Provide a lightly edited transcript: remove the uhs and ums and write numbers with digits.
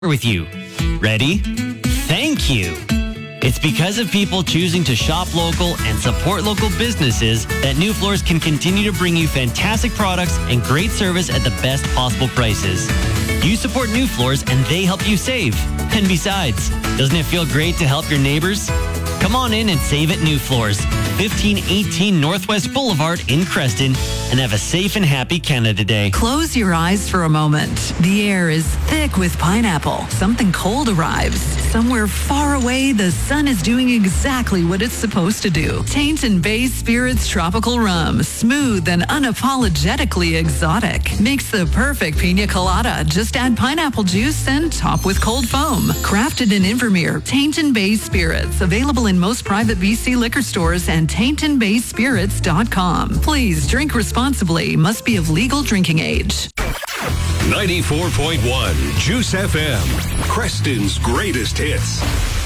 with you. Ready? Thank you. It's because of people choosing to shop local and support local businesses that New Floors can continue to bring you fantastic products and great service at the best possible prices. You support New Floors and they help you save. And besides, doesn't it feel great to help your neighbors? Come on in and save at New Floors, 1518 Northwest Boulevard in Creston, and have a safe and happy Canada Day. Close your eyes for a moment. The air is thick with pineapple. Something cold arrives. Somewhere far away, the sun is doing exactly what it's supposed to do. Tainton Bay Spirits Tropical Rum, smooth and unapologetically exotic. Makes the perfect pina colada. Just add pineapple juice and top with cold foam. Crafted in Invermere, Tainton Bay Spirits. Available in most private BC liquor stores and TaintonBaySpirits.com. Please drink responsibly. Must be of legal drinking age. 94.1 Juice FM, Creston's greatest hits.